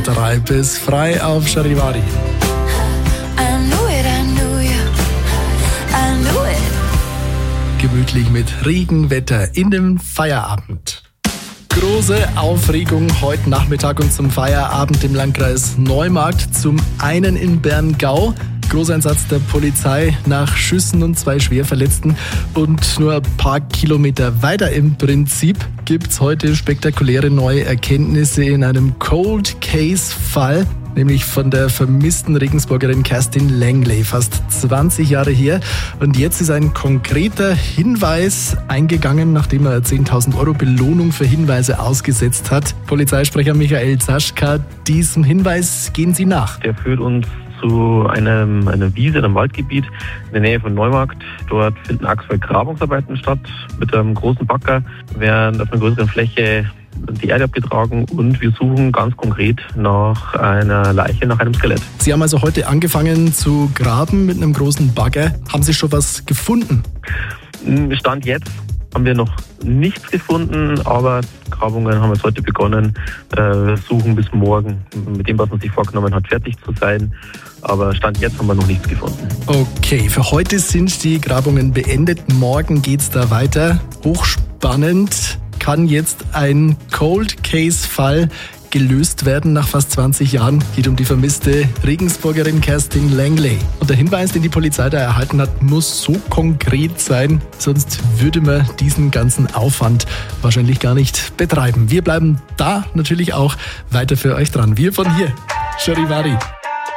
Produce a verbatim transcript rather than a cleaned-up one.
Treib es frei auf Charivari. Gemütlich mit Regenwetter in dem Feierabend. Große Aufregung heute Nachmittag und zum Feierabend im Landkreis Neumarkt. Zum einen in Berngau. Großeinsatz der Polizei nach Schüssen und zwei Schwerverletzten. Und nur ein paar Kilometer weiter im Prinzip gibt es heute spektakuläre neue Erkenntnisse in einem Cold Case Fall. Nämlich von der vermissten Regensburgerin Kerstin Langley, fast zwanzig Jahre her. Und jetzt ist ein konkreter Hinweis eingegangen, nachdem er zehntausend Euro Belohnung für Hinweise ausgesetzt hat. Polizeisprecher Michael Zaschka, diesem Hinweis gehen Sie nach. Der führt uns zu einem, einer Wiese, einem Waldgebiet in der Nähe von Neumarkt. Dort finden aktuell Grabungsarbeiten statt mit einem großen Bagger, werden auf einer größeren Fläche die Erde abgetragen und wir suchen ganz konkret nach einer Leiche, nach einem Skelett. Sie haben also heute angefangen zu graben mit einem großen Bagger. Haben Sie schon was gefunden? Stand jetzt haben wir noch nichts gefunden, aber Grabungen haben wir heute begonnen. Wir suchen bis morgen mit dem, was man sich vorgenommen hat, fertig zu sein. Aber Stand jetzt haben wir noch nichts gefunden. Okay, für heute sind die Grabungen beendet. Morgen geht's da weiter. Hochspannend. Kann jetzt ein Cold Case Fall gelöst werden nach fast zwanzig Jahren. Geht um die vermisste Regensburgerin Kerstin Langley. Und der Hinweis, den die Polizei da erhalten hat, muss so konkret sein, sonst würde man diesen ganzen Aufwand wahrscheinlich gar nicht betreiben. Wir bleiben da natürlich auch weiter für euch dran. Wir von hier, Charivari.